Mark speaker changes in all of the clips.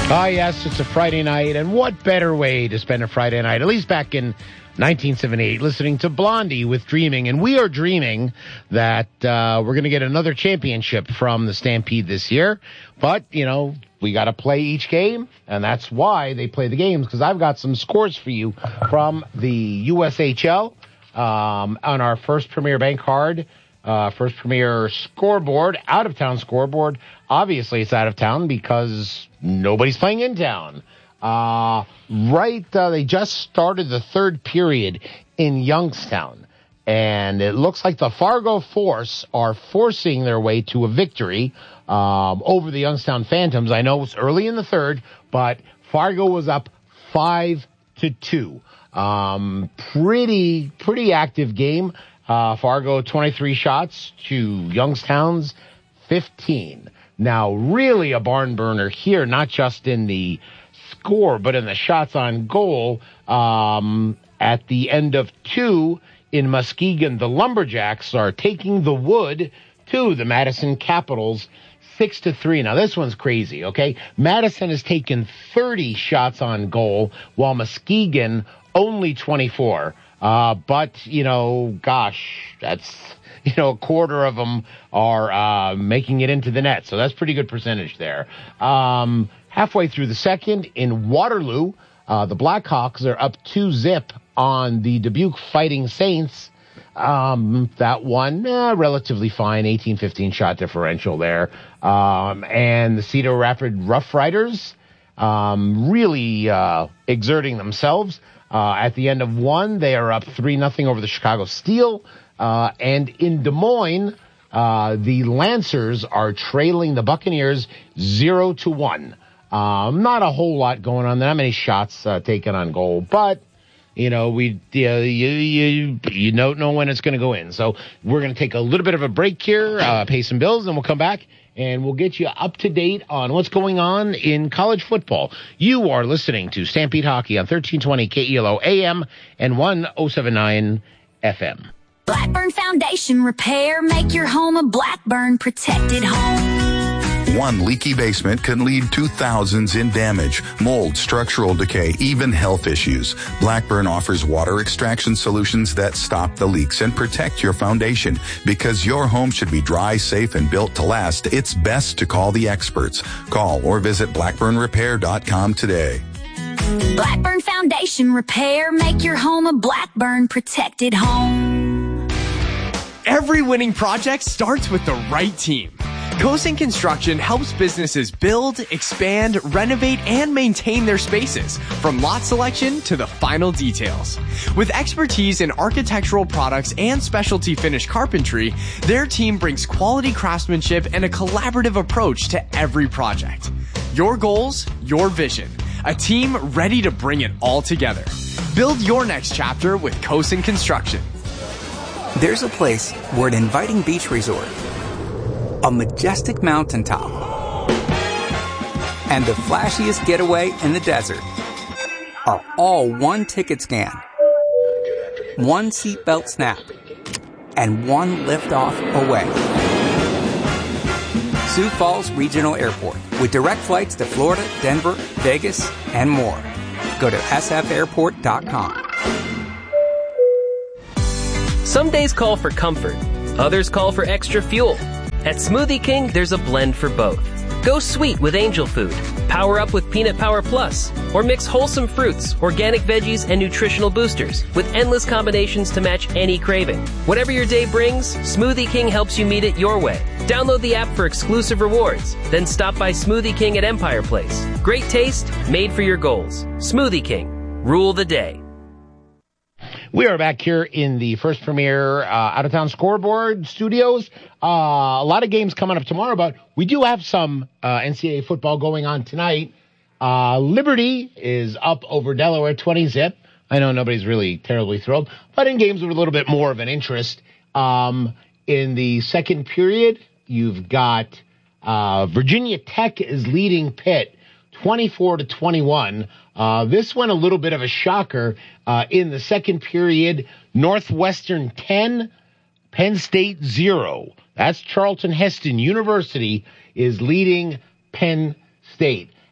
Speaker 1: Ah, yes, it's a Friday night, and what better way to spend a Friday night, at least back in 1978, listening to Blondie with Dreaming. And we are dreaming that we're going to get another championship from the Stampede this year. But, you know, we got to play each game, and that's why they play the games, because I've got some scores for you from the USHL on our First Premier Bank card. First Premier scoreboard, out-of-town scoreboard. Obviously, it's out of town because nobody's playing in town. They just started the third period in Youngstown, and it looks like the Fargo Force are forcing their way to a victory over the Youngstown Phantoms. I know it's early in the third, but Fargo was up 5-2. Pretty active game. Fargo 23 shots to Youngstown's 15. Now, really a barn burner here, not just in the score, but in the shots on goal. At the end of 2 in Muskegon, the Lumberjacks are taking the wood to the Madison Capitals 6-3. Now, this one's crazy, okay? Madison has taken 30 shots on goal, while Muskegon only 24. But, you know, gosh, that's, you know, a quarter of them are making it into the net. So that's pretty good percentage there. Halfway through the second in Waterloo, the Blackhawks are up 2-0 on the Dubuque Fighting Saints. That one, relatively fine, 18-15 shot differential there. And the Cedar Rapids Rough Riders really exerting themselves. At the end of 1, they are up 3-0 over the Chicago Steel. And in Des Moines, the Lancers are trailing the Buccaneers 0-1. Not a whole lot going on there, not many shots taken on goal, but you know, you don't know when it's going to go in. So we're going to take a little bit of a break here, pay some bills, and we'll come back and we'll get you up to date on what's going on in college football. You are listening to Stampede Hockey on 1320 KELO AM and 1079 FM.
Speaker 2: Blackburn Foundation Repair. Make your home a Blackburn protected home.
Speaker 3: One leaky basement can lead to thousands in damage, mold, structural decay, even health issues. Blackburn offers water extraction solutions that stop the leaks and protect your foundation. Because your home should be dry, safe, and built to last, it's best to call the experts. Call or visit blackburnrepair.com today.
Speaker 2: Blackburn Foundation Repair. Make your home a Blackburn protected home.
Speaker 4: Every winning project starts with the right team. Cosin Construction helps businesses build, expand, renovate, and maintain their spaces, from lot selection to the final details. With expertise in architectural products and specialty finished carpentry, their team brings quality craftsmanship and a collaborative approach to every project. Your goals, your vision. A team ready to bring it all together. Build your next chapter with Cosin Construction.
Speaker 5: There's a place where an inviting beach resort, a majestic mountaintop, and the flashiest getaway in the desert are all one ticket scan, one seatbelt snap, and one liftoff away. Sioux Falls Regional Airport, with direct flights to Florida, Denver, Vegas, and more. Go to sfairport.com.
Speaker 6: Some days call for comfort, others call for extra fuel. At Smoothie King, there's a blend for both. Go sweet with Angel Food, power up with Peanut Power Plus, or mix wholesome fruits, organic veggies, and nutritional boosters with endless combinations to match any craving. Whatever your day brings, Smoothie King helps you meet it your way. Download the app for exclusive rewards, then stop by Smoothie King at Empire Place. Great taste, made for your goals. Smoothie King. Rule the day.
Speaker 1: We are back here in the First Premier out-of-town scoreboard studios. A lot of games coming up tomorrow, but we do have some NCAA football going on tonight. Liberty is up over Delaware 20-0. I know nobody's really terribly thrilled, but in games with a little bit more of an interest. In the second period, you've got Virginia Tech is leading Pitt 24-21. This one a little bit of a shocker. In the second period, Northwestern 10, Penn State 0. That's Charlton Heston University is leading Penn State.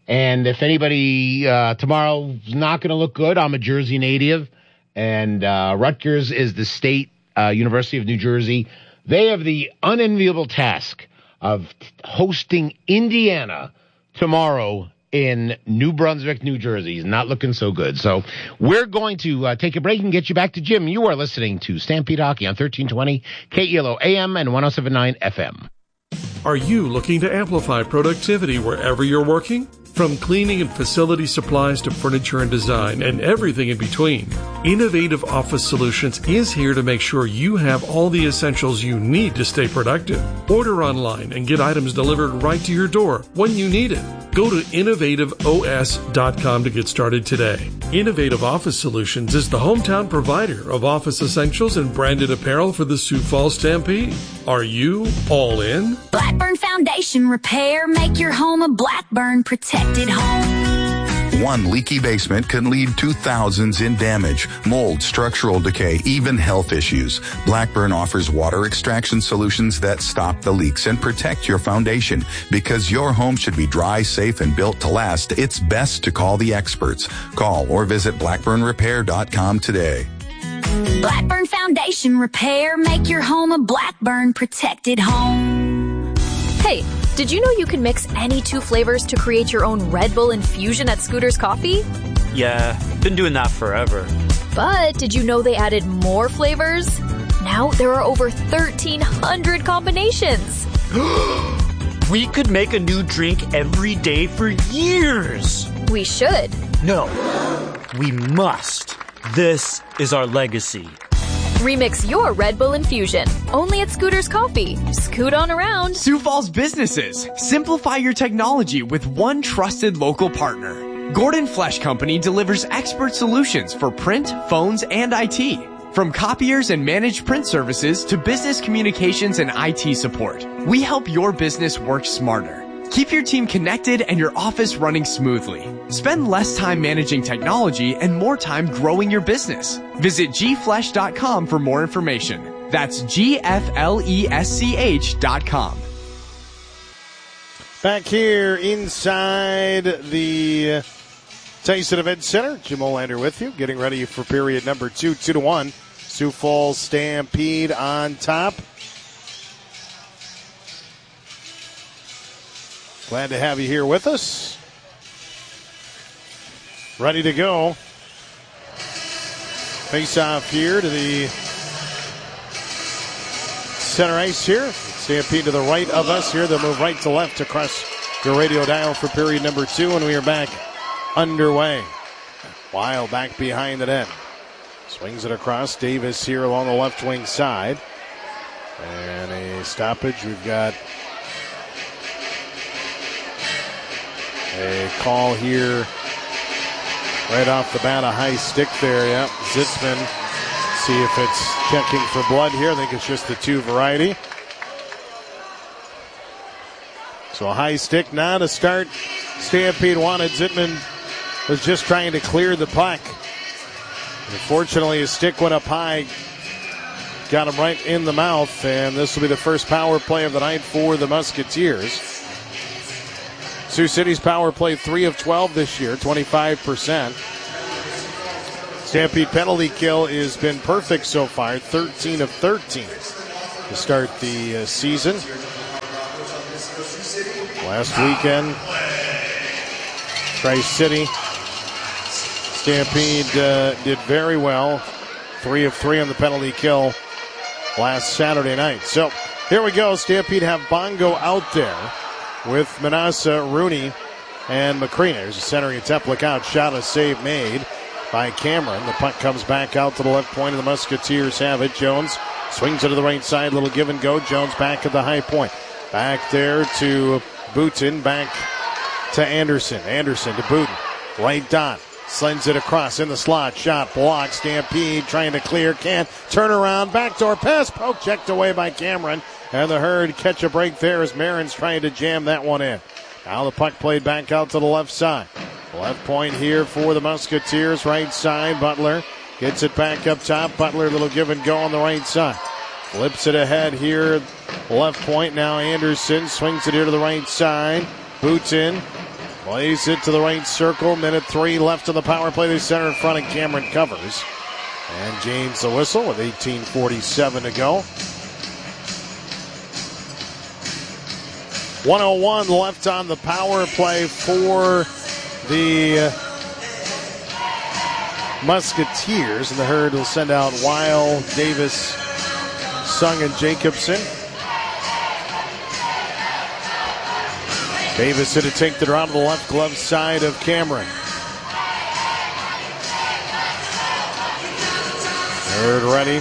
Speaker 1: And if anybody tomorrow is not going to look good, I'm a Jersey native, and Rutgers is the state University of New Jersey. They have the unenviable task of hosting Indiana tomorrow in New Brunswick, New Jersey. Is not looking so good. So we're going to take a break and get you back to Jim. You are listening to Stampede Hockey on 1320 KELO AM and 107.9 FM.
Speaker 7: Are you looking to amplify productivity wherever you're working? From cleaning and facility supplies to furniture and design and everything in between, Innovative Office Solutions is here to make sure you have all the essentials you need to stay productive. Order online and get items delivered right to your door when you need it. Go to innovativeos.com to get started today. Innovative Office Solutions is the hometown provider of office essentials and branded apparel for the Sioux Falls Stampede. Are you all in?
Speaker 2: Blackburn Foundation Repair. Make your home a Blackburn protected home.
Speaker 3: One leaky basement can lead to thousands in damage, mold, structural decay, even health issues. Blackburn offers water extraction solutions that stop the leaks and protect your foundation. Because your home should be dry, safe, and built to last, it's best to call the experts. Call or visit blackburnrepair.com today.
Speaker 2: Blackburn Foundation Repair. Make your home a Blackburn protected home.
Speaker 8: Hey, did you know you can mix any two flavors to create your own Red Bull infusion at Scooter's Coffee?
Speaker 9: Yeah, been doing that forever.
Speaker 8: But did you know they added more flavors? Now there are over 1,300 combinations.
Speaker 9: We could make a new drink every day for years.
Speaker 8: We should.
Speaker 9: No, we must. This is our legacy.
Speaker 8: Remix your Red Bull infusion. Only at Scooter's Coffee. Scoot on around.
Speaker 4: Sioux Falls businesses. Simplify your technology with one trusted local partner. Gordon Flesh Company delivers expert solutions for print, phones, and IT. From copiers and managed print services to business communications and IT support, we help your business work smarter. Keep your team connected and your office running smoothly. Spend less time managing technology and more time growing your business. Visit gflesh.com for more information. That's gflesch.com.
Speaker 10: Back here inside the Tyson Event Center, Jim Olander with you, getting ready for period number 2, 2-1. Sioux Falls Stampede on top. Glad to have you here with us. Ready to go. Face off here to the center ice here. Stampede to the right of us here. They'll move right to left across your radio dial for period number 2, and we are back underway. Weil back behind the net. Swings it across. Davis here along the left wing side. And a stoppage. We've got a call here right off the bat, a high stick there. Yep, Zitzman. See if it's checking for blood here. I think it's just the 2 variety. So a high stick, not a start. Stampede wanted. Zitzman was just trying to clear the puck. Unfortunately, his stick went up high. Got him right in the mouth, and this will be the first power play of the night for the Musketeers. Sioux City's power play 3 of 12 this year, 25%. Stampede penalty kill has been perfect so far, 13 of 13 to start the season. Last weekend, Tri-City Stampede did very well, 3 of 3 on the penalty kill last Saturday night. So here we go. Stampede have Bongo out there with Manassa, Rooney, and McCrean. There's a centering attempt. Look out. Shot, a save made by Cameron. The puck comes back out to the left point, and the Musketeers have it. Jones swings it to the right side. Little give and go. Jones back at the high point. Back there to Booten. Back to Anderson. Anderson to Booten. Right dot. Sends it across in the slot. Shot blocked. Stampede trying to clear. Can't. Turn around. Backdoor pass. Poke checked away by Cameron. And the Herd catch a break there as Marin's trying to jam that one in. Now the puck played back out to the left side. Left point here for the Musketeers. Right side. Butler gets it back up top. Butler, little give and go on the right side. Flips it ahead here. Left point now. Anderson swings it here to the right side. Boots in. Plays it to the right circle. Minute 3 left of the power play. They center in front, and Cameron covers. And James the whistle with 18:47 to go. 1:01 left on the power play for the Musketeers. And the Herd will send out Weil, Davis, Sung, and Jacobson. Davis to take the draw to the left glove side of Cameron. Herd ready.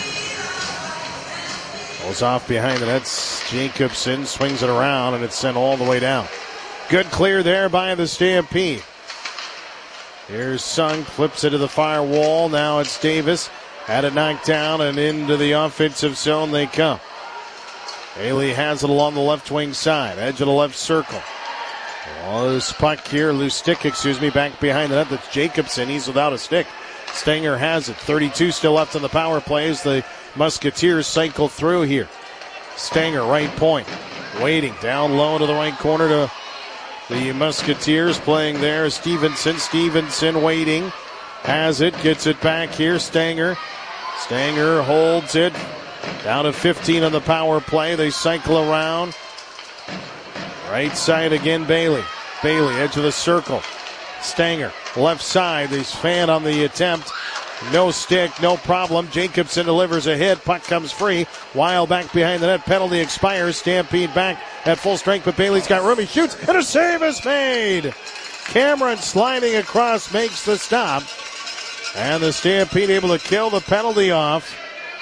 Speaker 10: Goes off behind the net. Jacobson swings it around, and it's sent all the way down. Good clear there by the Stampede. Here's Sung, flips it to the far wall. Now it's Davis. Had it knocked down, and into the offensive zone they come. Bailey has it along the left wing side, edge of the left circle. Loose puck here, loose stick, back behind the net. That's Jacobson. He's without a stick. Stanger has it. 32 still left on the power play as the Musketeers cycle through here. Stanger, right point. Waiting down low to the right corner to the Musketeers. Playing there, Stevenson. Stevenson waiting. Has it, gets it back here. Stanger. Stanger holds it. Down to 15 on the power play. They cycle around. Right side again, Bailey. Bailey, edge of the circle. Stanger, left side. He's fan on the attempt. No stick, no problem. Jacobson delivers a hit. Puck comes free. Weil back behind the net. Penalty expires. Stampede back at full strength, but Bailey's got room. He shoots, and a save is made. Cameron sliding across makes the stop. And the Stampede able to kill the penalty off.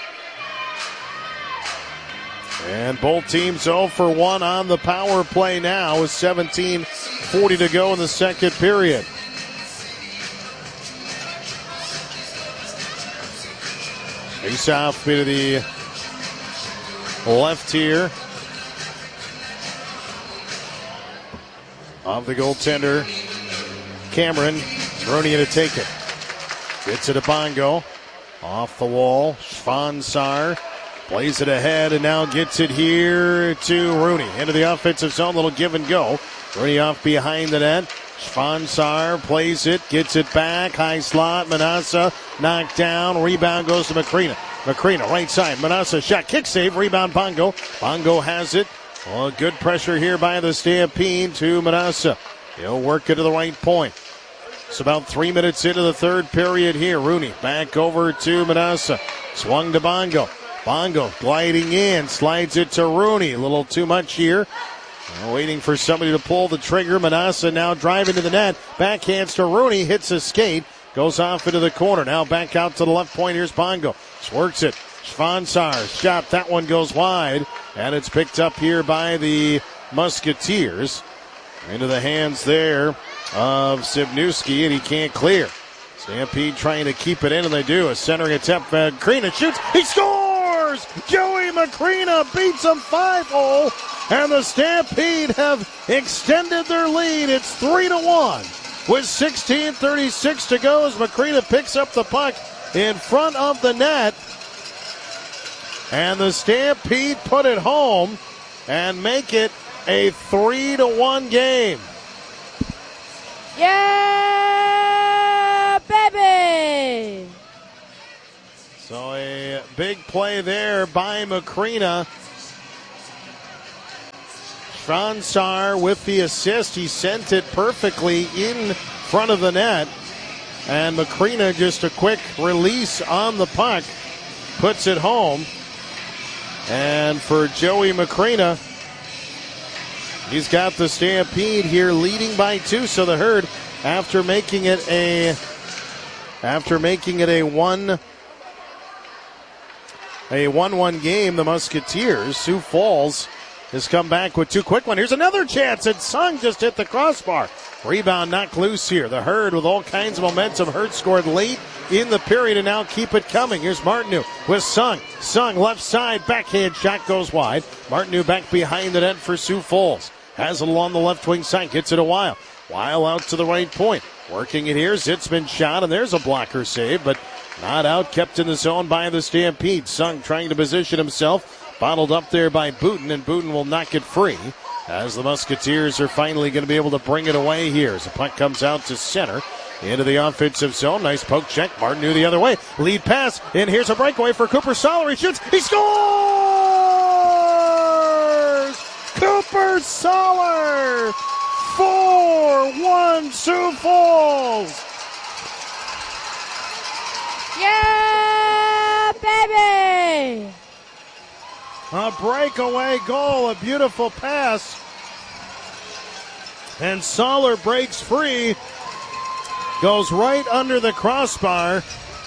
Speaker 10: And both teams 0 for 1 on the power play now with 17:40 to go in the second period. Face off to the left here of the goaltender, Cameron. Rooney to take it. Gets it to Bongo. Off the wall, Schwansar. Plays it ahead and now gets it here to Rooney. Into the offensive zone, little give and go. Rooney off behind the net. Schwansar plays it, gets it back. High slot, Manassa knocked down. Rebound goes to Macrina. Macrina, right side. Manassa shot, kick save, rebound Bongo. Bongo has it. Oh, good pressure here by the Stampede to Manassa. He'll work it to the right point. It's about 3 minutes into the third period here. Rooney back over to Manassa. Swung to Bongo. Bongo gliding in, slides it to Rooney. A little too much here. Waiting for somebody to pull the trigger. Manassa now driving to the net. Backhands to Rooney, hits a skate, goes off into the corner. Now back out to the left point. Here's Bongo. Works it. Schwansar shot. That one goes wide. And it's picked up here by the Musketeers. Into the hands there of Sibnewski, and he can't clear. Stampede trying to keep it in, and they do. A centering attempt. Macrina shoots. He scores! Joey Macrina beats him 5-0, and the Stampede have extended their lead. It's 3-1 with 16:36 to go as Macrina picks up the puck in front of the net. And the Stampede put it home and make it a 3-1 game.
Speaker 11: Yeah, baby!
Speaker 10: So a big play there by Macrina. Schwansar with the assist. He sent it perfectly in front of the net. And Macrina, just a quick release on the puck, puts it home. And for Joey Macrina, he's got the Stampede here leading by 2. So the Herd, after making it a 1-1 game, the Musketeers, Sioux Falls has come back with 2 quick ones. Here's another chance, and Sung just hit the crossbar. Rebound knocked loose here. The Herd with all kinds of momentum. Herd scored late in the period and now keep it coming. Here's Martineau with Sung. Sung left side, backhand shot goes wide. Martineau back behind the net for Sioux Falls. Has it along the left wing side, gets it a Weil. Weil out to the right point. Working it here, Zitzman shot, and there's a blocker save, but not out, kept in the zone by the Stampede. Sung trying to position himself, bottled up there by Booten, and Booten will knock it free. as the Musketeers are finally going to be able to bring it away here. As the puck comes out to center into the offensive zone. Nice poke check. Martin knew the other way. Lead pass. And here's a breakaway for Cooper Soller. He shoots. He scores! Cooper Soller! 4-1 Sioux Falls.
Speaker 11: Yeah, baby!
Speaker 10: A breakaway goal, a beautiful pass. And Soller breaks free. Goes right under the crossbar.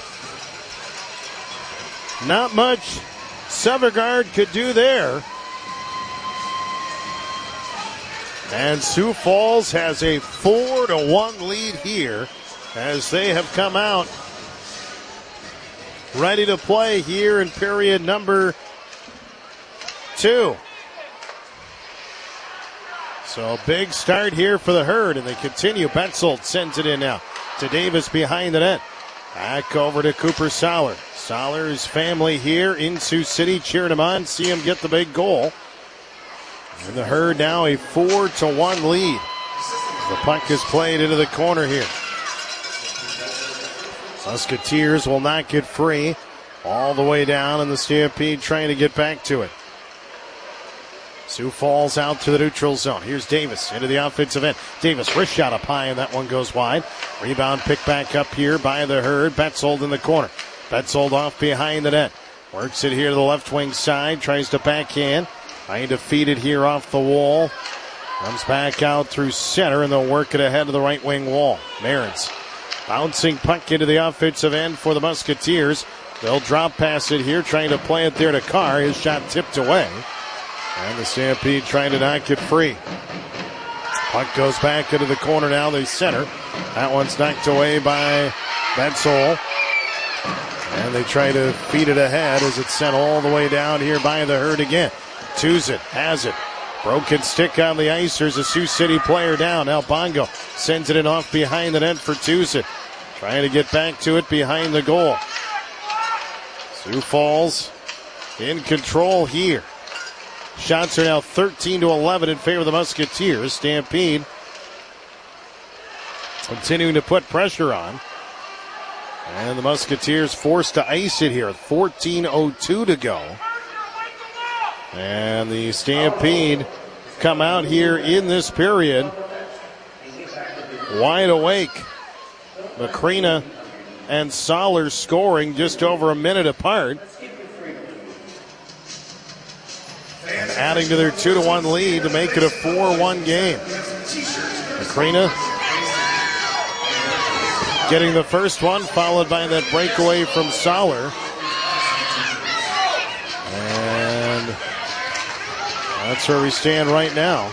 Speaker 10: Not much Severgard could do there. And Sioux Falls has a 4-1 lead here as they have come out ready to play here in period number 2. So big start here for the Herd, and they continue. Betzold sends it in now to Davis behind the net. Back over to Cooper Soller. Soller's family here in Sioux City cheering him on, see him get the big goal. And the Herd now a 4-1 lead. The puck is played into the corner here. Musketeers will not get free. All the way down, and the Stampede trying to get back to it. Sioux Falls out to the neutral zone. Here's Davis into the offensive end. Davis, wrist shot up high, and that one goes wide. Rebound picked back up here by the Herd. Betzold in the corner. Betzold off behind the net. Works it here to the left wing side. Tries to backhand. Trying to feed it here off the wall. Comes back out through center, and they'll work it ahead of the right wing wall. Marins bouncing puck into the offensive end for the Musketeers. They'll drop pass it here, trying to play it there to Carr. His shot tipped away. And the Stampede trying to knock it free. Puck goes back into the corner now. They center. That one's knocked away by Betzold. And they try to feed it ahead as it's sent all the way down here by the Herd again. Tuzet has it. Broken stick on the ice. There's a Sioux City player down. Now Bongo sends it in off behind the net for Tuzet. Trying to get back to it behind the goal. Sioux Falls in control here. Shots are now 13-11 in favor of the Musketeers. Stampede continuing to put pressure on. And the Musketeers forced to ice it here. 14:02 to go. And the Stampede come out here in this period wide awake. Macrina and Soller scoring just over a minute apart. And adding to their 2-1 lead to make it a 4-1 game. Macrina getting the first one, followed by that breakaway from Soller. And that's where we stand right now.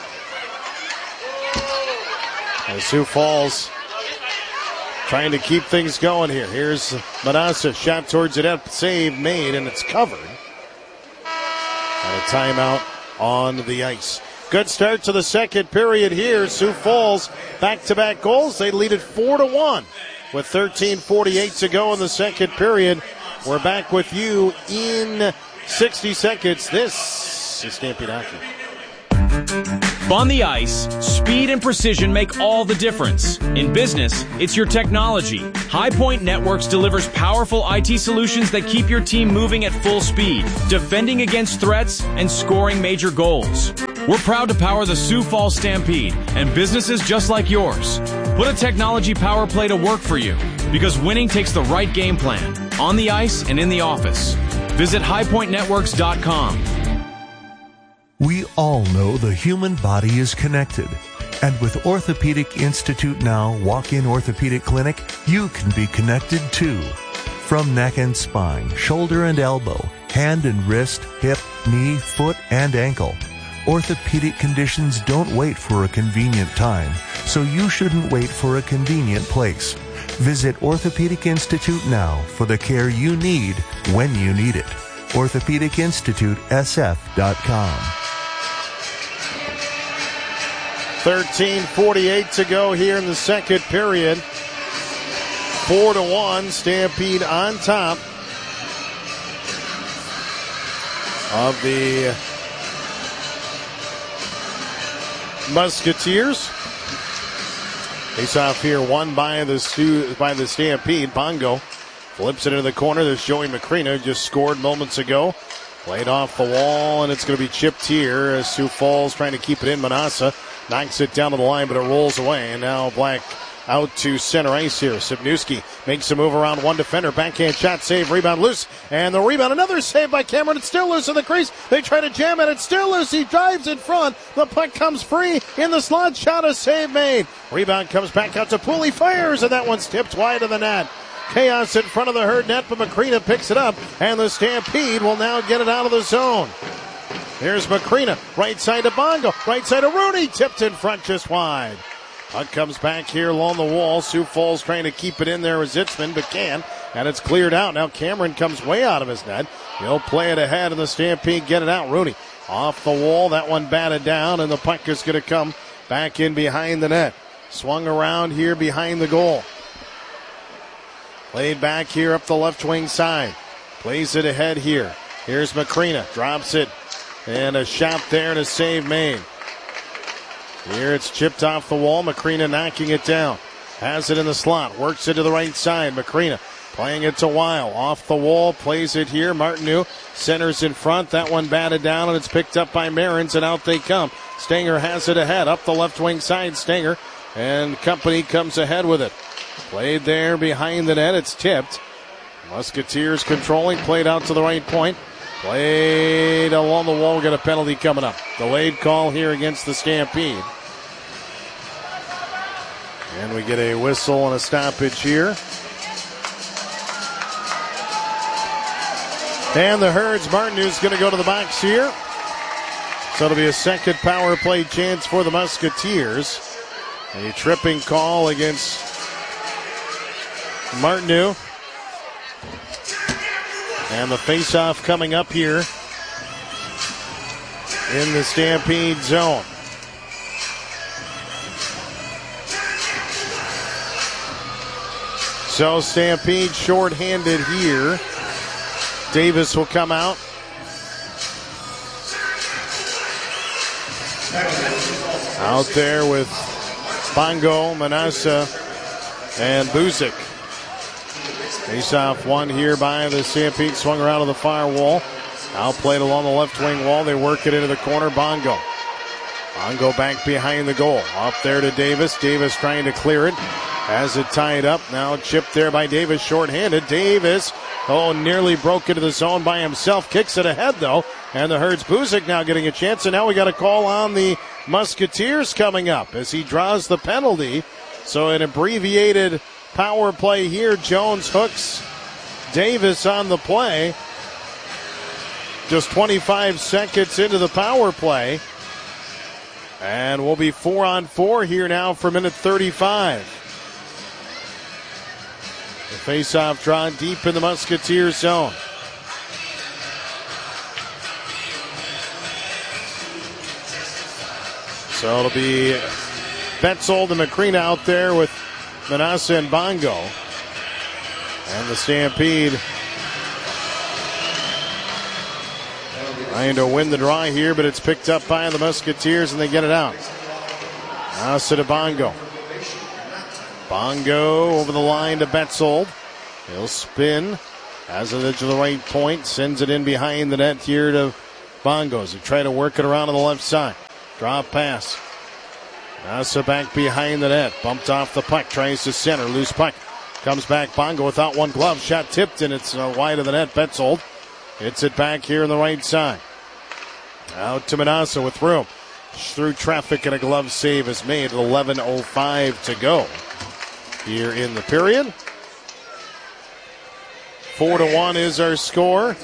Speaker 10: As Sioux Falls trying to keep things going here. Here's Manassa, shot towards the net, save made, and it's covered. And a timeout on the ice. Good start to the second period here. Sioux Falls back-to-back goals. They lead it 4-1 with 13:48 to go in the second period. We're back with you in 60 seconds. This is Stampede Hockey.
Speaker 12: On the ice, speed and precision make all the difference. In business, it's your technology. High Point Networks delivers powerful IT solutions that keep your team moving at full speed, defending against threats, and scoring major goals. We're proud to power the Sioux Falls Stampede and businesses just like yours. Put a technology power play to work for you, because winning takes the right game plan, on the ice and in the office. Visit highpointnetworks.com.
Speaker 13: We all know the human body is connected. And with Orthopedic Institute Now Walk-In Orthopedic Clinic, you can be connected too. From neck and spine, shoulder and elbow, hand and wrist, hip, knee, foot, and ankle. Orthopedic conditions don't wait for a convenient time, so you shouldn't wait for a convenient place. Visit Orthopedic Institute now for the care you need when you need it. OrthopedicInstituteSF.com.
Speaker 10: 13:48 to go here in the second period. 4-1, Stampede on top of the Musketeers. Face off here, won by the Stampede. Bongo flips it into the corner. There's Joey Macrina, who just scored moments ago. Played off the wall, and it's going to be chipped here as Sioux Falls trying to keep it in. Manassa knocks it down to the line, but it rolls away. And now Black out to center ice here. Sipniewski makes a move around one defender. Backhand shot, save, rebound loose. And the rebound, another save by Cameron. It's still loose in the crease. They try to jam it. It's still loose. He drives in front. The puck comes free in the slot. Shot, a save made. Rebound comes back out to Poole. He fires, and that one's tipped wide of the net. Chaos in front of the Herd net, but Macrina picks it up, and the Stampede will now get it out of the zone. Here's Macrina, right side to Bongo, right side to Rooney, tipped in front just wide. Puck comes back here along the wall. Sioux Falls trying to keep it in there with Zitzman, but can't, and it's cleared out. Now Cameron comes way out of his net. He'll play it ahead, and the Stampede get it out. Rooney off the wall, that one batted down, and the puck is going to come back in behind the net. Swung around here behind the goal. Played back here up the left wing side. Plays it ahead here. Here's Macrina. Drops it. And a shot there and a save made. Here it's chipped off the wall. Macrina knocking it down. Has it in the slot. Works it to the right side. Macrina playing it to Weil. Off the wall. Plays it here. Martineau centers in front. That one batted down and it's picked up by Marins and out they come. Stanger has it ahead. Up the left wing side. Stanger. And company comes ahead with it. Played there behind the net. It's tipped. Musketeers controlling. Played out to the right point. Played along the wall. Got a penalty coming up. Delayed call here against the Stampede. And we get a whistle and a stoppage here. And the Herds, Martinew's going to go to the box here. So it'll be a second power play chance for the Musketeers. A tripping call against Martineau. And the face-off coming up here in the Stampede zone. So Stampede short-handed here. Davis will come out. Out there with Bongo, Manassa, and Buzik. Face-off one here by the Stampede. Swung around to the firewall. Outplayed along the left wing wall. They work it into the corner. Bongo. Bongo back behind the goal. Up there to Davis. Davis trying to clear it. Has it tied up. Now chipped there by Davis. Short-handed. Davis, nearly broke into the zone by himself. Kicks it ahead, though. And the Herds Buzik now getting a chance. And now we got a call on the Musketeers coming up as he draws the penalty. So an abbreviated power play here. Jones hooks Davis on the play. Just 25 seconds into the power play. And we'll be 4-on-4 here now for minute 35. The face-off drawn deep in the Musketeers zone. So it'll be Betzold and Macrina out there with Manassa and Bongo. And the Stampede trying to win the draw here, but it's picked up by the Musketeers and they get it out. Manassa to Bongo. Bongo over the line to Betzold. He'll spin. Has it to the right point. Sends it in behind the net here to Bongos. They try to work it around on the left side. Drop pass. Manassa back behind the net. Bumped off the puck. Tries to center. Loose puck. Comes back. Bongo without one glove. Shot tipped and it's wide of the net. Betzold hits it back here on the right side. Out to Manassa with room. Through traffic and a glove save is made. 11:05 to go here in the period. 4-1 is our score.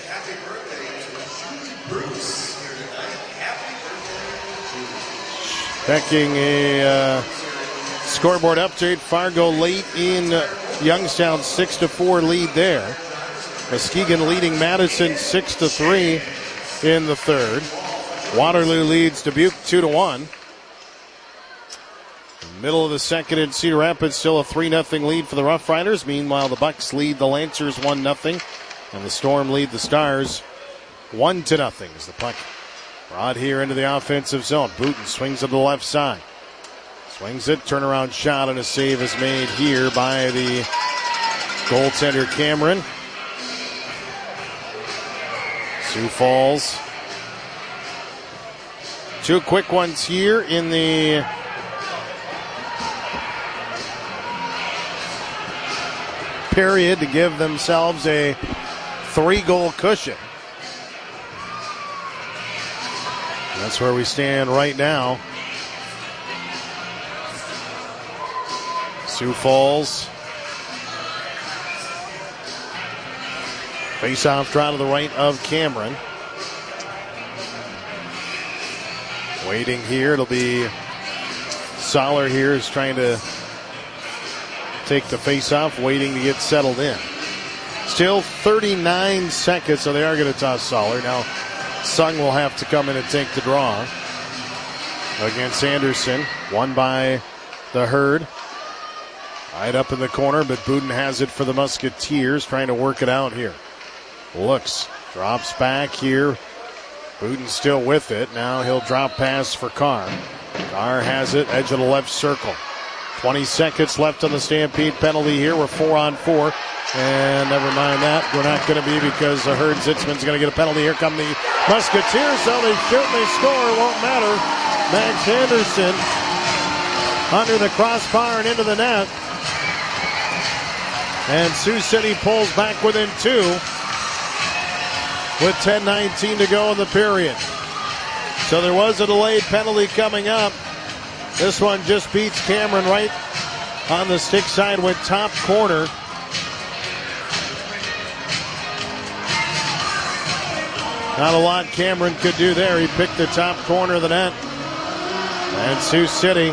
Speaker 10: Checking a scoreboard update. Fargo late in Youngstown, 6-4 lead there. Muskegon leading Madison 6-3 in the third. Waterloo leads Dubuque 2-1. Middle of the second in Cedar Rapids, still a 3-0 lead for the Rough Riders. Meanwhile, the Bucks lead the Lancers 1-0, and the Storm lead the Stars 1-0 as the puck Brought here into the offensive zone. Booten swings it to the left side. Swings it, turnaround shot, and a save is made here by the goaltender Cameron. Sioux Falls. 2 quick ones here in the period to give themselves a 3-goal cushion. That's where we stand right now. Sioux Falls. Face-off draw to the right of Cameron. Waiting here. It'll be Soller here is trying to take the face-off, waiting to get settled in. Still 39 seconds, so they are going to toss Soller. Now, Sung will have to come in and take the draw against Anderson. Won by the Herd. Right up in the corner, but Booten has it for the Musketeers, trying to work it out here. Looks, drops back here. Booten still with it. Now he'll drop pass for Carr. Carr has it, edge of the left circle. 20 seconds left on the Stampede penalty here. We're 4-on-4. And never mind that. We're not going to be because the Herd Zitzman's going to get a penalty. Here come the Musketeers. So they shoot and they score. Won't matter. Max Anderson under the crossbar and into the net. And Sioux City pulls back within 2 with 10:19 to go in the period. So there was a delayed penalty coming up. This one just beats Cameron right on the stick side with top corner. Not a lot Cameron could do there. He picked the top corner of the net. And Sioux City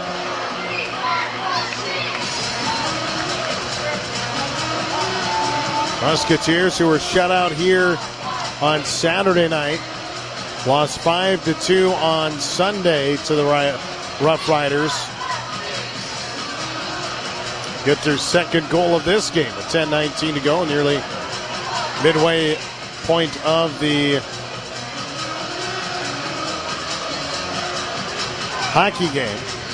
Speaker 10: Musketeers, who were shut out here on Saturday night, lost 5-2 on Sunday to the Rough Riders. Get their second goal of this game with 10:19 to go, nearly midway point of the hockey game.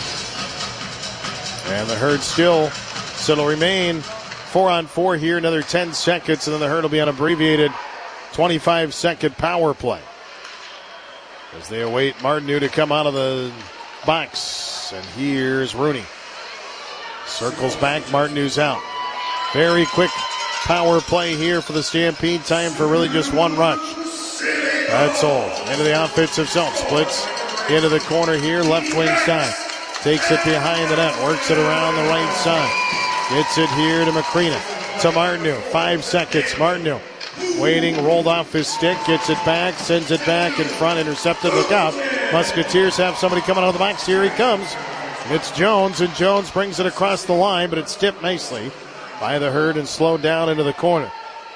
Speaker 10: And the Herd still, so it'll remain 4-on-4 here, another 10 seconds, and then the Herd will be on abbreviated 25-second power play as they await Martineau to come out of the box. And here's Rooney. Circles back, Martineau's out. Very quick power play here for the Stampede. Time for really just one rush. That's all. Into the offensive zone. Splits into the corner here, left wing side. Takes it behind the net, works it around the right side. Gets it here to McCreena. To Martineau. 5 seconds. Martineau waiting, rolled off his stick, gets it back, sends it back in front, intercepted. Look out. Musketeers have somebody coming out of the box. Here he comes. It's Jones, and Jones brings it across the line, but it's tipped nicely by the Herd and slowed down into the corner.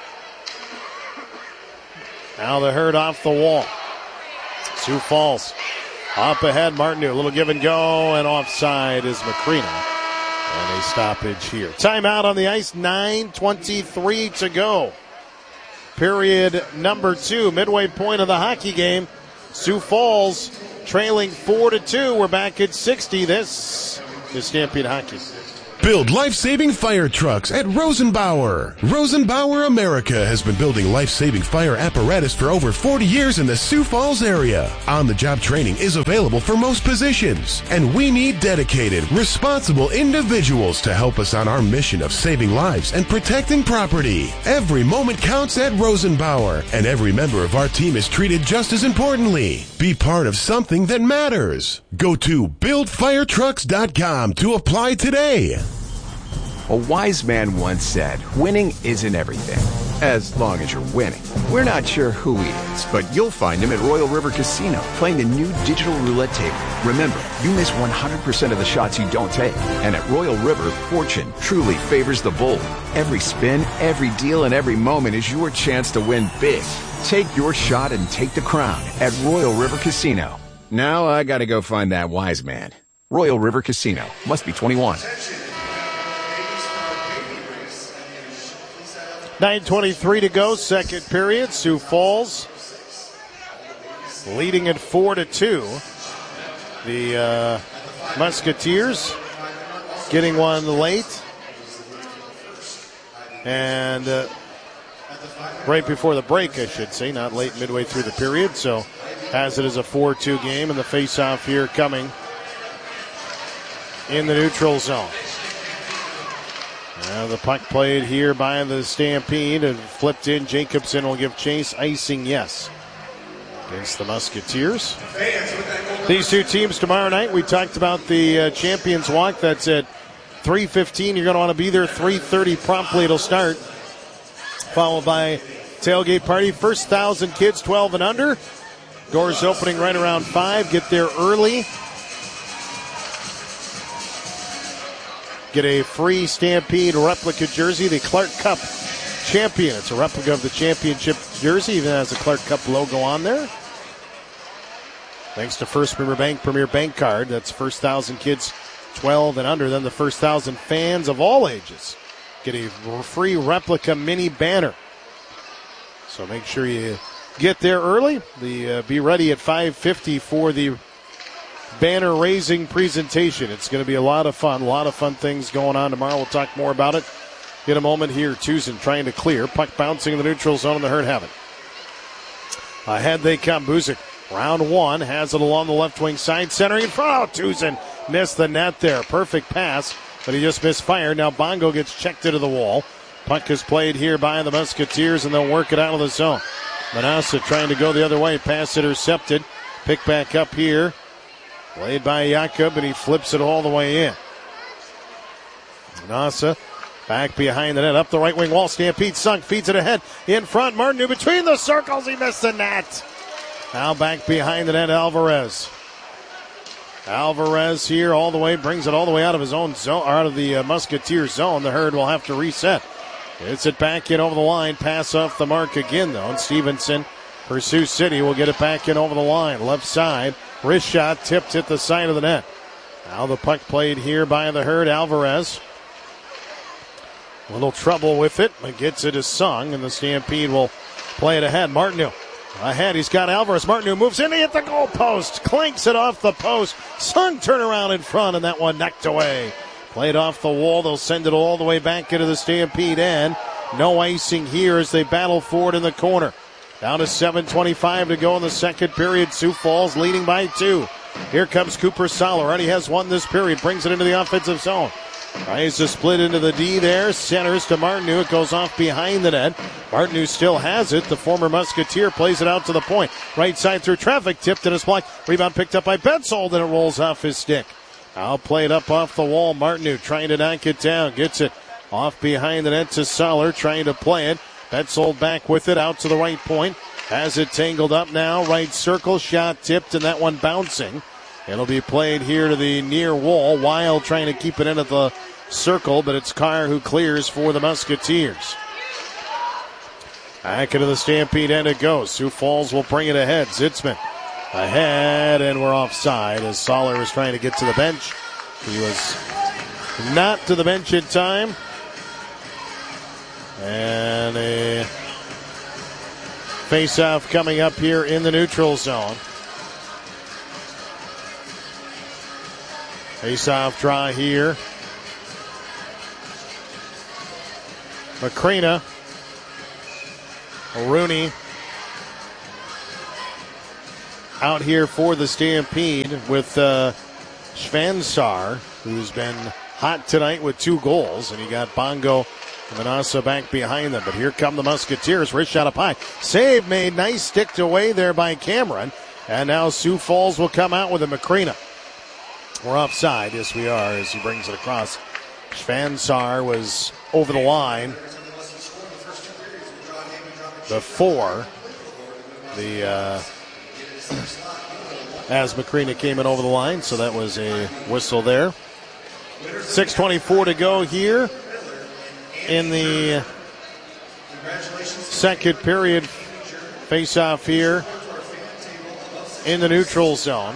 Speaker 10: Now the Herd off the wall. Sioux Falls up ahead. Martineau, a little give and go, and offside is McCreena. And a stoppage here. Timeout on the ice, 9:23 to go. Period number 2, midway point of the hockey game. Sioux Falls trailing 4-2. We're back at 60. This is Stampede Hockey.
Speaker 14: Build life-saving fire trucks at Rosenbauer. Rosenbauer America has been building life-saving fire apparatus for over 40 years in the Sioux Falls area. On-the-job training is available for most positions, and we need dedicated, responsible individuals to help us on our mission of saving lives and protecting property. Every moment counts at Rosenbauer, and every member of our team is treated just as importantly. Be part of something that matters. Go to buildfiretrucks.com to apply today.
Speaker 15: A wise man once said, winning isn't everything, as long as you're winning. We're not sure who he is, but you'll find him at Royal River Casino, playing the new digital roulette table. Remember, you miss 100% of the shots you don't take. And at Royal River, fortune truly favors the bold. Every spin, every deal, and every moment is your chance to win big. Take your shot and take the crown at Royal River Casino. Now I gotta go find that wise man. Royal River Casino. Must be 21.
Speaker 10: 9:23 to go, second period. Sioux Falls leading at 4-2. The Musketeers getting one late. And right before the break, I should say, not late, midway through the period. So has it as a 4-2 game, and the face-off here coming in the neutral zone. Now the puck played here by the Stampede and flipped in. Jacobson will give chase. Icing, yes, against the Musketeers. These two teams tomorrow night. We talked about the Champions Walk. That's at 3:15. You're going to want to be there 3:30 promptly. It'll start. Followed by tailgate party. First 1,000 kids 12 and under. Doors opening right around 5. Get there early. Get a free Stampede replica jersey, the Clark Cup champion. It's a replica of the championship jersey, even has the Clark Cup logo on there. Thanks to First Premier Bank Card. That's first 1,000 kids 12 and under. Then the first 1,000 fans of all ages get a free replica mini banner. So make sure you get there early. Be ready at 5:50 for the banner raising presentation. It's going to be a lot of fun things going on tomorrow. We'll talk more about it in a moment here. Tucson trying to clear. Puck bouncing in the neutral zone, and the Herd have it. Ahead they come. Buzik, round one, has it along the left wing side, centering in front. Oh, Tucson missed the net there. Perfect pass, but he just misfired. Now Bongo gets checked into the wall. Puck is played here by the Musketeers, and they'll work it out of the zone. Manassa trying to go the other way. Pass intercepted. Pick back up here. Played by Jakob, and he flips it all the way in. Manassa back behind the net, up the right wing wall. Stampede sunk, feeds it ahead. In front, Martin between the circles. He missed the net. Now back behind the net, Alvarez. Alvarez here all the way, brings it all the way out of his own zone, or out of the Musketeer zone. The Herd will have to reset. Gets it back in over the line. Pass off the mark again, though. And Stevenson pursues City. Will get it back in over the line. Left side. Wrist shot tipped at the side of the net. Now the puck played here by the Herd. Alvarez. A little trouble with it, but gets it as Sung, and the Stampede will play it ahead. Martineau ahead. He's got Alvarez. Martineau moves in. He hit the goal post. Clanks it off the post. Sung turn around in front, and that one knocked away. Played off the wall. They'll send it all the way back into the Stampede end. No icing here as they battle forward in the corner. Down to 7:25 to go in the second period. Sioux Falls leading by 2. Here comes Cooper Soller. Already has one this period. Brings it into the offensive zone. Tries to split into the D there. Centers to Martineau. It goes off behind the net. Martineau still has it. The former Musketeer plays it out to the point. Right side through traffic. Tipped in his block. Rebound picked up by Betzold, and it rolls off his stick. Now played up off the wall. Martineau trying to knock it down. Gets it off behind the net to Soller. Trying to play it. Betzold back with it out to the right point. Has it tangled up now. Right circle. Shot tipped, and that one bouncing. It'll be played here to the near wall. Wild trying to keep it in at the circle, but it's Carr who clears for the Musketeers. Back into the Stampede end it goes. Sioux Falls will bring it ahead. Zitzman ahead, and we're offside as Soller was trying to get to the bench. He was not to the bench in time. And a face-off coming up here in the neutral zone. Face-off draw here. Macrina. Rooney out here for the Stampede with Schvansar, who's been hot tonight with 2 goals, and he got Bongo and Manassa back behind them. But here come the Musketeers. Wrist shot up high. Save made. Nice sticked away there by Cameron. And now Sioux Falls will come out with a Macrina. We're offside. Yes, we are, as he brings it across. Schvansar was over the line before as Macrina came in over the line, so that was a whistle there. 6:24 to go here in the second period. Face-off here in the neutral zone.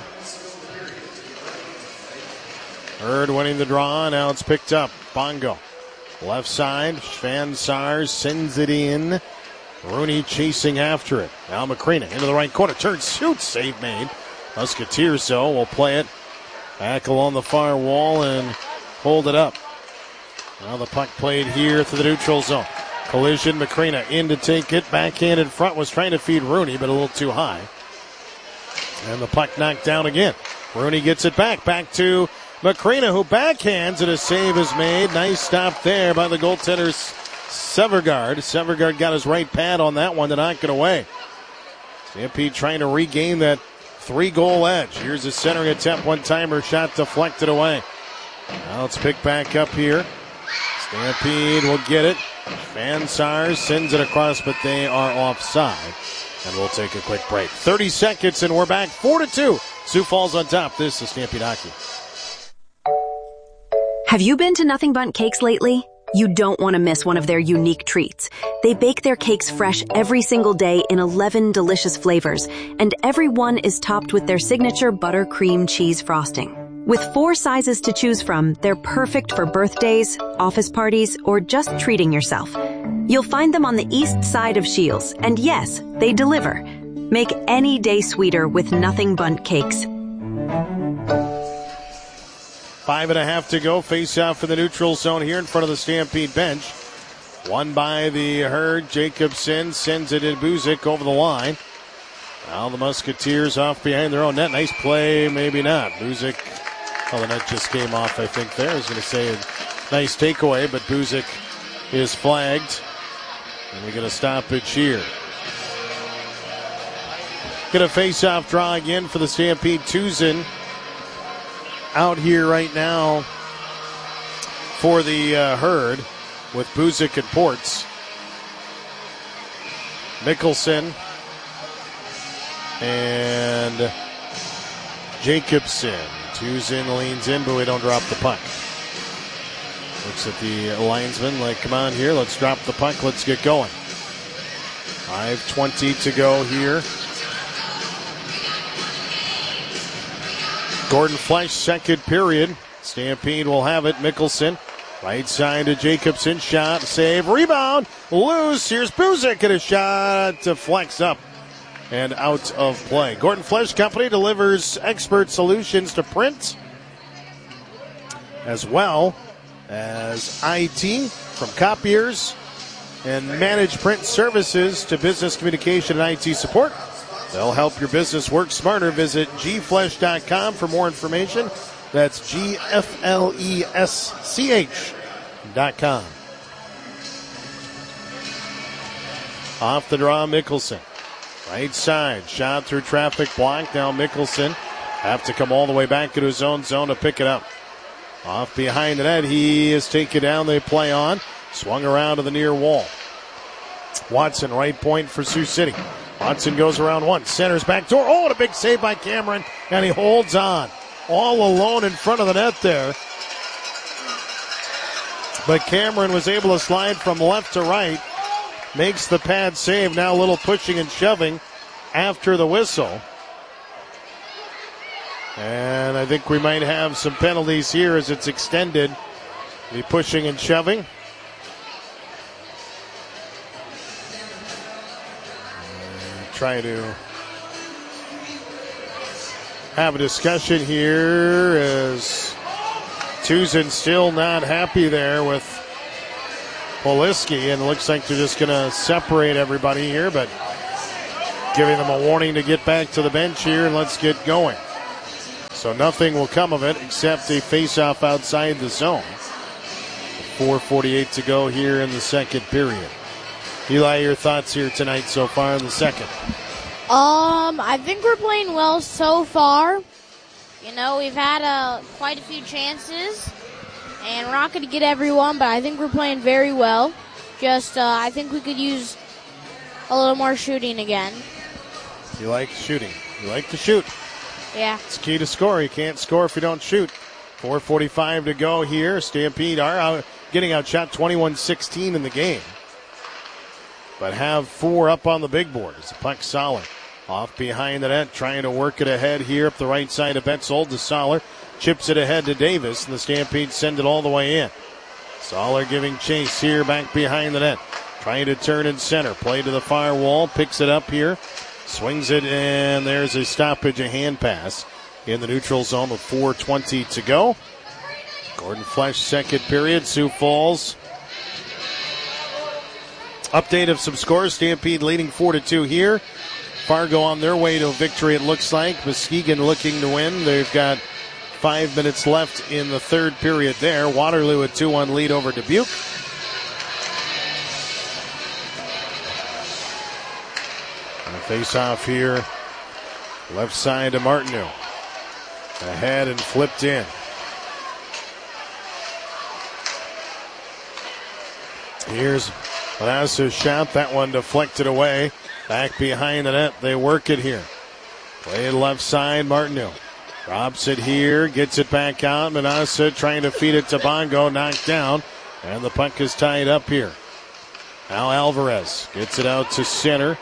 Speaker 10: Herd winning the draw. Now it's picked up. Bongo. Left side. Schvansar sends it in Rooney chasing after it. Now Macrina into the right corner. Turns, shoots, save made. Musketeers, though, will play it back along the far wall and hold it up. Now the puck played here through the neutral zone. Collision, Macrina in to take it. Backhand in front, was trying to feed Rooney, but a little too high. And the puck knocked down again. Rooney gets it back to Macrina, who backhands, and a save is made. Nice stop there by the goaltender's Severgard. Severgard got his right pad on that one to knock it away. Stampede trying to regain that 3-goal edge. Here's a centering attempt, one-timer, shot deflected away. Now it's picked back up here. Stampede will get it. Van Sars sends it across, but they are offside. And we'll take a quick break. 30 seconds, and we're back 4-2. Sioux Falls on top. This is Stampede Hockey.
Speaker 16: Have you been to Nothing Bundt Cakes lately? You don't want to miss one of their unique treats. They bake their cakes fresh every single day in 11 delicious flavors, and every one is topped with their signature buttercream cheese frosting. With 4 sizes to choose from, they're perfect for birthdays, office parties, or just treating yourself. You'll find them on the east side of Shields, and yes, they deliver. Make any day sweeter with Nothing Bundt Cakes.
Speaker 10: 5.5 to go. Face off in the neutral zone here in front of the Stampede bench. Won by the Herd. Jacobson sends it in. Buzik over the line. Now the Musketeers off behind their own net. Nice play, maybe not. Buzik, well, the net just came off, I think there. I was going to say a nice takeaway, but Buzik is flagged. And we get a stoppage here. Get a face-off draw again for the Stampede. Tuzin out here right now for the Herd with Buzik and Ports. Mickelson and Jacobson. Tuzin leans in, but we don't drop the puck. Looks at the linesman like, come on here, let's drop the puck, let's get going. 5:20 to go here. Gordon Flesch, second period. Stampede will have it. Mickelson, right side to Jacobson. Shot, save, rebound, loose. Here's Buzik, and a shot deflects up and out of play. Gordon Flesch Company delivers expert solutions to print, as well as IT from copiers and managed print services to business communication and IT support. They'll help your business work smarter. Visit gflesch.com for more information. That's GFLESCH.com. Off the draw, Mickelson. Right side, shot through traffic block. Now Mickelson have to come all the way back into his own zone to pick it up. Off behind the net, he is taken down. They play on. Swung around to the near wall. Watson, right point for Sioux City. Watson goes around one, centers back door. Oh, and a big save by Cameron, and he holds on. All alone in front of the net there. But Cameron was able to slide from left to right. Makes the pad save. Now a little pushing and shoving after the whistle. And I think we might have some penalties here as it's extended. The pushing and shoving. Trying to have a discussion here as Tuzin still not happy there with Poliski, and it looks like they're just going to separate everybody here, but giving them a warning to get back to the bench here and let's get going. So nothing will come of it except a face-off outside the zone. 4:48 to go here in the second period. Eli, your thoughts here tonight so far in the second?
Speaker 11: I think we're playing well so far. You know, we've had quite a few chances, and we're not going to get everyone, but I think we're playing very well. Just, I think we could use a little more shooting again.
Speaker 10: You like shooting. You like to shoot.
Speaker 11: Yeah.
Speaker 10: It's key to score. You can't score if you don't shoot. 4:45 to go here. Stampede are getting outshot 21-16 in the game, but have 4 up on the big board. It's a puck solid. Off behind the net, trying to work it ahead here up the right side of Betzold to Soller. Chips it ahead to Davis, and the Stampede send it all the way in. Soller giving chase here back behind the net. trying to turn in center. Play to the far wall, picks it up here, swings it, and there's a stoppage, a hand pass in the neutral zone with 4:20 to go. Gordon Flesch, second period. Sioux Falls. Update of some scores. Stampede leading 4-2 here. Fargo on their way to a victory, it looks like. Muskegon looking to win. They've got 5 minutes left in the third period there. Waterloo a 2-1 lead over Dubuque. And a face-off here. Left side to Martineau. Ahead and flipped in. Here's Manassa's shot. That one deflected away. Back behind the net. They work it here. Play left side. Martineau drops it here. Gets it back out. Manassa trying to feed it to Bongo. Knocked down. And the puck is tied up here. Now Alvarez gets it out to center.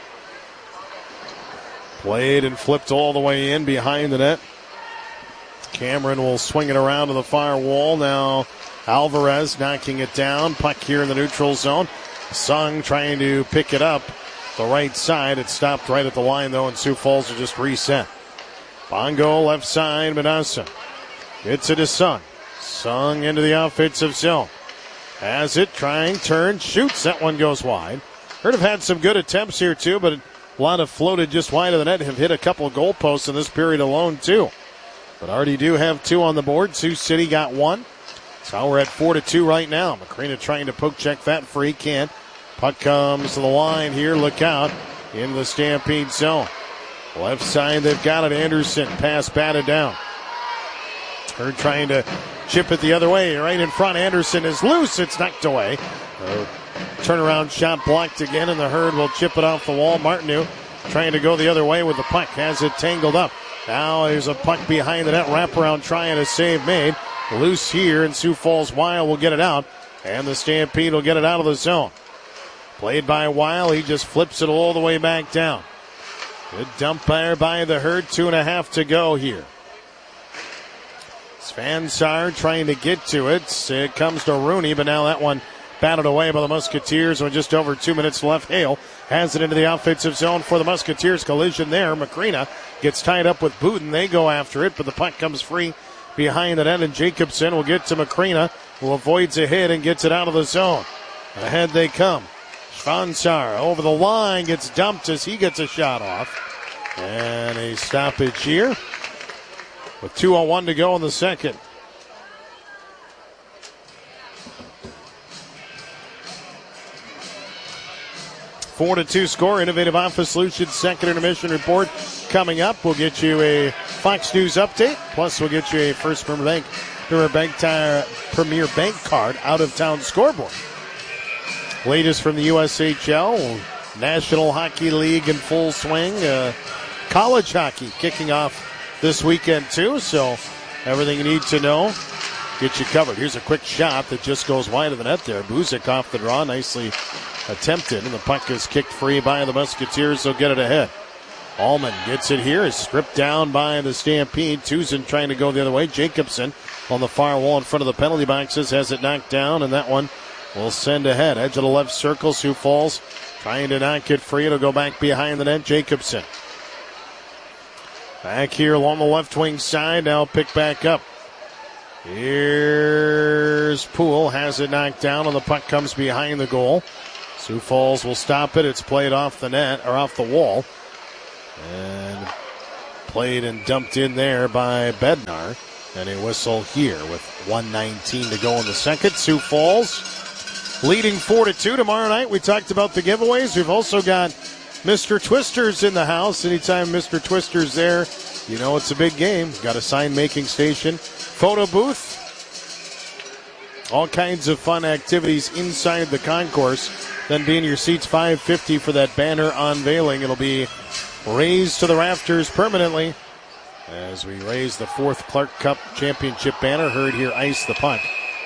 Speaker 10: Played and flipped all the way in behind the net. Cameron will swing it around to the far wall. Now Alvarez knocking it down. Puck here in the neutral zone. Sung trying to pick it up the right side. It stopped right at the line, though, and Sioux Falls will just reset. Bongo left side. Manassa gets it to Sung. Sung into the offensive zone. Has it, trying, turn, shoots. That one goes wide. Heard have had some good attempts here, too, but a lot have floated just wide of the net. Have hit a couple of goalposts in this period alone, too. But already do have two on the board. Sioux City got one. So we're at 4-2 right now. Macrina trying to poke check that free. Can't. Puck comes to the line here. Look out. In the Stampede zone. Left side, they've got it. Anderson. Pass batted down. Hurd trying to chip it the other way. Right in front. Anderson is loose. It's knocked away. Turnaround shot blocked again, and the Herd will chip it off the wall. Martineau trying to go the other way with the puck. Has it tangled up. Now there's a puck behind the net. Wraparound trying a save made. Loose here, and Sioux Falls Weil will get it out. And the Stampede will get it out of the zone. Played by Weil. He just flips it all the way back down. Good dump there by the Herd. 2.5 to go here. Svansar trying to get to it. It comes to Rooney, but now that one batted away by the Musketeers with just over 2 minutes left. Hale has it into the offensive zone for the Musketeers. Collision there. Macrina gets tied up with Booten. They go after it, but the puck comes free behind the net, and Jacobson will get to Macrina, who avoids a hit and gets it out of the zone. Ahead they come. Svansar over the line, gets dumped as he gets a shot off. And a stoppage here with 2:01 to go in the second. Four to 2 score. Innovative Office Solutions second intermission report coming up. We'll get you a Fox News update. Plus, we'll get you a First Premier Bank card out of town scoreboard. Latest from the USHL, National Hockey League in full swing. College hockey kicking off this weekend too. So everything you need to know, get you covered. Here's a quick shot that just goes wide of the net there. Buzik off the draw, nicely attempted, and the puck is kicked free by the Musketeers. They'll get it ahead. Allman gets it here, is stripped down by the Stampede. Tucson trying to go the other way. Jacobson on the far wall in front of the penalty boxes has it knocked down, and that one will send ahead. Edge of the left circle. Sioux Falls trying to knock it free. It'll go back behind the net. Jacobson back here along the left wing side. Now pick back up. Here's Poole. Has it knocked down, and the puck comes behind the goal. Sioux Falls will stop it. It's played off the net, or off the wall. And played and dumped in there by Bednar. And a whistle here with 1:19 to go in the second. Sioux Falls leading 4-2. Tomorrow night we talked about the giveaways. We've also got Mr. Twisters in the house. Anytime Mr. Twisters there, you know it's a big game. Got a sign making station, photo booth, all kinds of fun activities inside the concourse. Then be in your seats, $5.50 for that banner unveiling. It'll be raised to the rafters permanently as we raise the 4th Clark Cup Championship banner. Herd here ice the puck.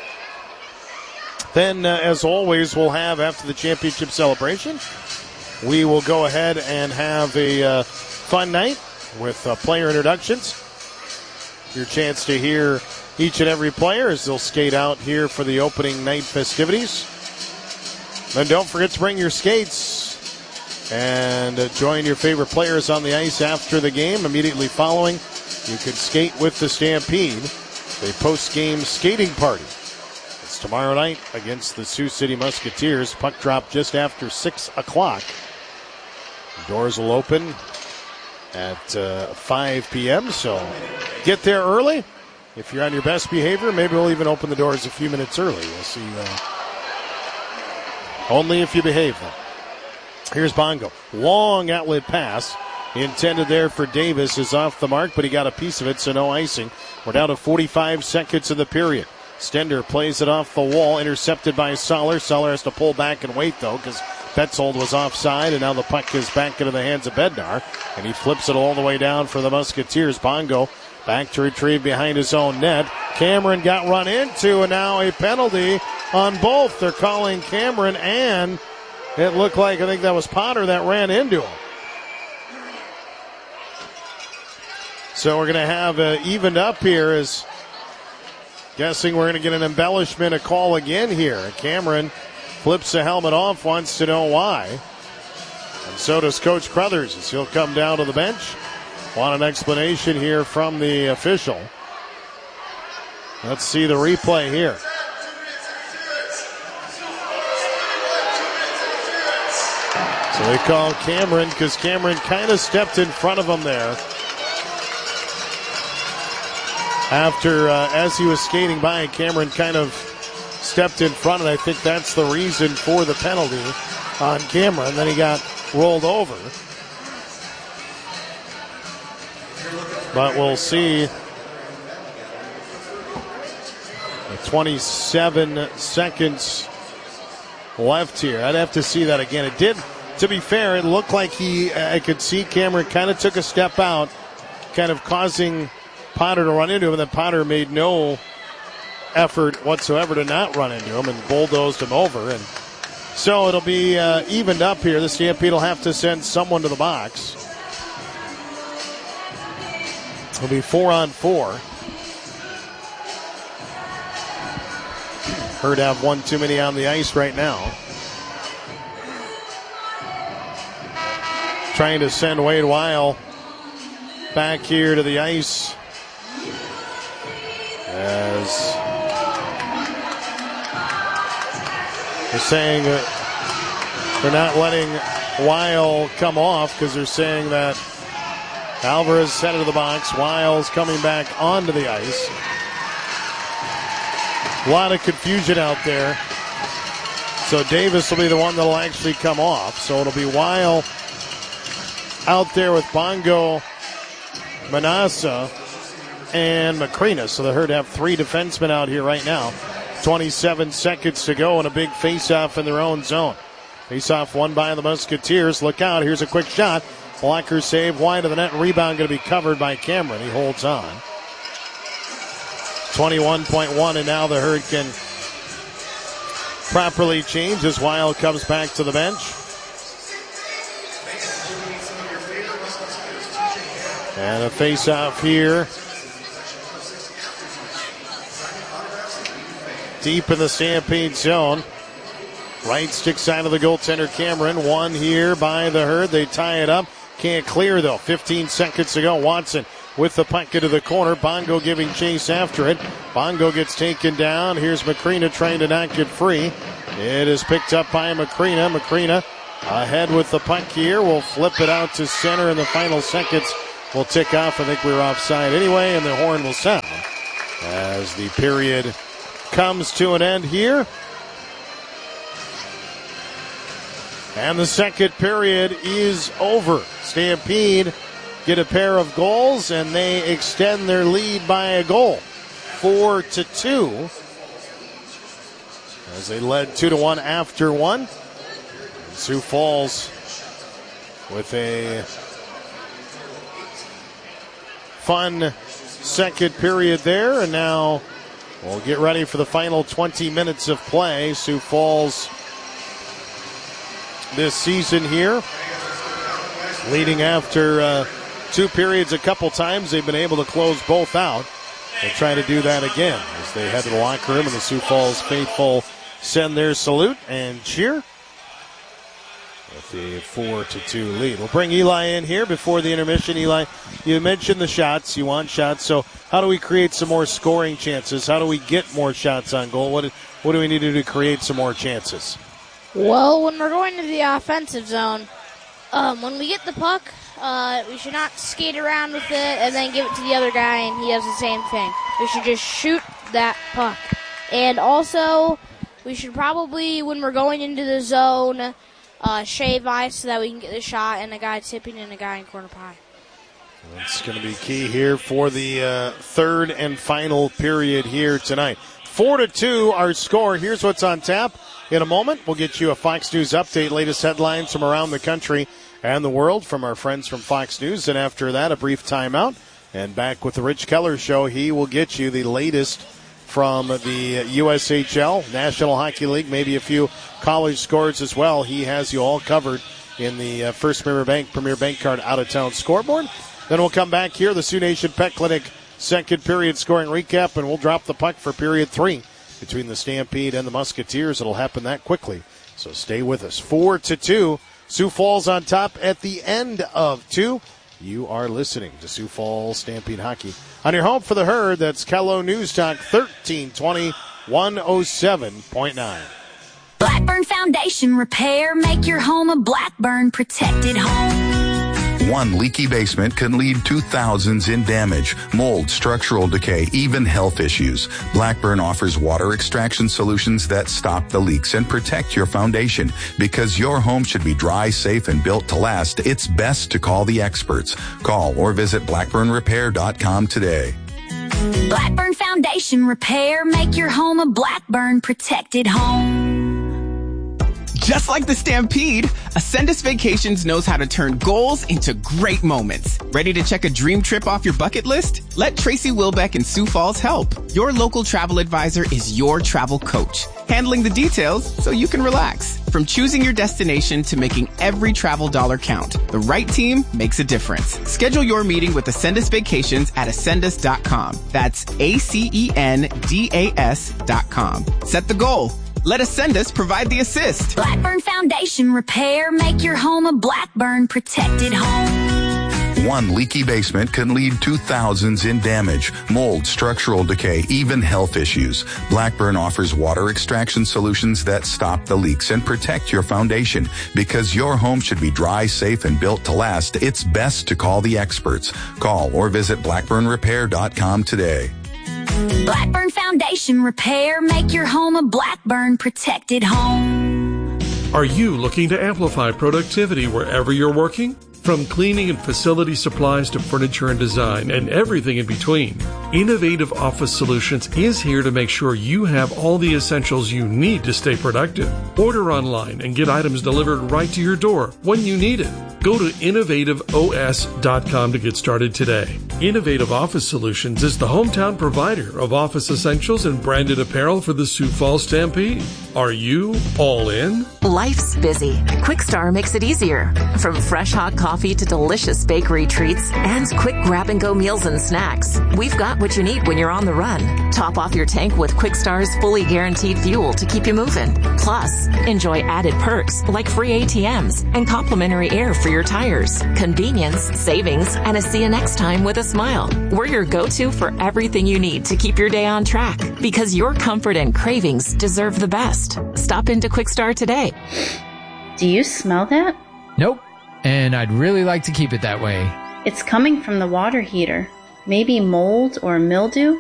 Speaker 10: Then, as always, we'll have, after the championship celebration, we will go ahead and have a fun night with player introductions. Your chance to hear each and every player as they'll skate out here for the opening night festivities. Then don't forget to bring your skates and join your favorite players on the ice after the game. Immediately following, you can skate with the Stampede, a post-game skating party. It's tomorrow night against the Sioux City Musketeers. Puck drop just after 6 o'clock. Doors will open at 5 p.m., so get there early. If you're on your best behavior, maybe we'll even open the doors a few minutes early. We'll see. Only if you behave, though. Here's Bongo. Long outlet pass. Intended there for Davis is off the mark, but he got a piece of it, so no icing. We're down to 45 seconds of the period. Stender plays it off the wall, intercepted by Soller. Soller has to pull back and wait, though, because Petzold was offside, and now the puck is back into the hands of Bednar, and he flips it all the way down for the Musketeers. Bongo back to retrieve behind his own net. Cameron got run into, and now a penalty on both. They're calling Cameron, and it looked like, I think that was Potter that ran into him. So we're going to have evened up here, as guessing we're going to get an embellishment, a call again here. Cameron flips the helmet off, wants to know why. And so does Coach Crothers, as he'll come down to the bench. Want an explanation here from the official. Let's see the replay here. So they call Cameron because Cameron kind of stepped in front of him there. After, as he was skating by, Cameron kind of stepped in front, and I think that's the reason for the penalty on Cameron. Then he got rolled over. But we'll see. 27 seconds left here. I'd have to see that again. It did, to be fair, it looked like I could see Cameron kind of took a step out, kind of causing Potter to run into him, and then Potter made no effort whatsoever to not run into him and bulldozed him over. And so it'll be evened up here. The Stampede will have to send someone to the box. It'll be 4-on-4. Herd have one too many on the ice right now. Trying to send Wade Weil back here to the ice, as they're saying that they're not letting Weil come off because they're saying that Alvarez is headed to the box. Weil's coming back onto the ice. A lot of confusion out there. So Davis will be the one that'll actually come off. So it'll be Weil out there with Bongo, Manassa, and Macrina. So the Herd have three defensemen out here right now. 27 seconds to go and a big face-off in their own zone. Face-off won by the Musketeers. Look out, here's a quick shot. Blocker save wide of the net. Rebound going to be covered by Cameron. He holds on. 21.1, and now the Herd can properly change as Weil comes back to the bench. And a face-off here. Deep in the Stampede zone. Right stick side of the goaltender, Cameron. One here by the Herd. They tie it up. Can't clear, though. 15 seconds to go. Watson with the puck into the corner. Bongo giving chase after it. Bongo gets taken down. Here's Macrina trying to not get free. It is picked up by Macrina. Macrina ahead with the puck here. We'll flip it out to center in the final seconds. Will tick off. I think we were offside anyway, and the horn will sound as the period comes to an end here. And the second period is over. Stampede get a pair of goals, and they extend their lead by a goal, 4-2, as they led 2-1 after one. And Sioux Falls with a fun second period there, and now we'll get ready for the final 20 minutes of play. Sioux Falls this season here, leading after two periods a couple times. They've been able to close both out. They'll try to do that again as they head to the locker room, and the Sioux Falls faithful send their salute and cheer with the 4-2 lead. We'll bring Eli in here before the intermission. Eli, you mentioned the shots. You want shots. So how do we create some more scoring chances? How do we get more shots on goal? What do we need to do to create some more chances?
Speaker 11: Well, when we're going to the offensive zone, when we get the puck, we should not skate around with it and then give it to the other guy and he does the same thing. We should just shoot that puck. And also, we should probably, when we're going into the zone, shave ice so that we can get the shot and a guy tipping and a guy in corner pie.
Speaker 10: That's going to be key here for the third and final period here tonight. 4-2 our score. Here's what's on tap. In a moment, we'll get you a Fox News update, latest headlines from around the country and the world from our friends from Fox News. And after that, a brief timeout. And back with the Rich Keller Show, he will get you the latest from the USHL, National Hockey League, maybe a few college scores as well. He has you all covered in the First Premier Bank Card out-of-town scoreboard. Then we'll come back here, the Sioux Nation Pet Clinic second period scoring recap, and we'll drop the puck for period 3 between the Stampede and the Musketeers. It'll happen that quickly, so stay with us. 4-2. Sioux Falls on top at the end of 2. You are listening to Sioux Falls Stampede Hockey on your home for the Herd. That's KELO News Talk 1320 107.9.
Speaker 2: Blackburn Foundation Repair. Make your home a Blackburn protected home.
Speaker 3: One leaky basement can lead to thousands in damage, mold, structural decay, even health issues. Blackburn offers water extraction solutions that stop the leaks and protect your foundation. Because your home should be dry, safe, and built to last, it's best to call the experts. Call or visit blackburnrepair.com today.
Speaker 2: Blackburn Foundation Repair. Make your home a Blackburn protected home.
Speaker 17: Just like the Stampede, Ascendus Vacations knows how to turn goals into great moments. Ready to check a dream trip off your bucket list? Let Tracy Wilbeck and Sioux Falls help. Your local travel advisor is your travel coach, handling the details so you can relax. From choosing your destination to making every travel dollar count, the right team makes a difference. Schedule your meeting with Ascendus Vacations at ascendus.com. That's ACENDAS.com. Set the goal. Let Ascendus provide the assist.
Speaker 2: Blackburn Foundation Repair. Make your home a Blackburn protected home.
Speaker 3: One leaky basement can lead to thousands in damage, mold, structural decay, even health issues. Blackburn offers water extraction solutions that stop the leaks and protect your foundation. Because your home should be dry, safe, and built to last, it's best to call the experts. Call or visit blackburnrepair.com today.
Speaker 2: Blackburn Foundation Repair. Make your home a Blackburn protected home.
Speaker 7: Are you looking to amplify productivity wherever you're working? From cleaning and facility supplies to furniture and design and everything in between, Innovative Office Solutions is here to make sure you have all the essentials you need to stay productive. Order online and get items delivered right to your door when you need it. Go to innovativeos.com to get started today. Innovative Office Solutions is the hometown provider of office essentials and branded apparel for the Sioux Falls Stampede. Are you all in?
Speaker 18: Life's busy. Quickstar makes it easier. From fresh hot coffee to delicious bakery treats and quick grab-and-go meals and snacks, we've got what you need when you're on the run. Top off your tank with Quickstar's fully guaranteed fuel to keep you moving. Plus, enjoy added perks like free ATMs and complimentary air for your tires. Convenience, savings, and a see you next time with a smile. We're your go-to for everything you need to keep your day on track, because your comfort and cravings deserve the best. Stop into Quickstar today.
Speaker 19: Do you smell that?
Speaker 20: Nope. And I'd really like to keep it that way.
Speaker 19: It's coming from the water heater. Maybe mold or mildew?